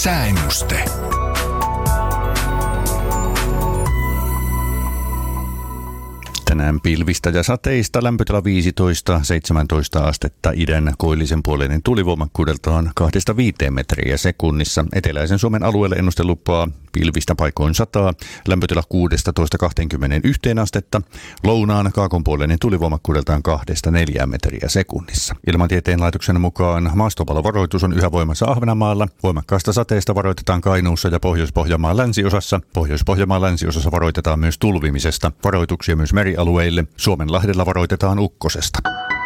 Sääennuste. Tänään pilvistä ja sateista, lämpötila 15-17 astetta, idän koillisen puoleinen tulivoimakkuudeltaan 2-5 metriä sekunnissa. Eteläisen Suomen alueelle ennuste lupaa pilvistä paikoin 100, lämpötila 16-21 astetta, lounaan kaakonpuoleinen tulivoimakkuudeltaan 2-4 metriä sekunnissa. Ilmatieteen laitoksen mukaan maastopalovaroitus on yhä voimassa Ahvenanmaalla. Voimakkaasta sateesta varoitetaan Kainuussa ja Pohjois-Pohjanmaan länsiosassa. Pohjois-Pohjanmaan länsiosassa varoitetaan myös tulvimisesta. Varoituksia myös merialueille. Suomenlahdella varoitetaan ukkosesta.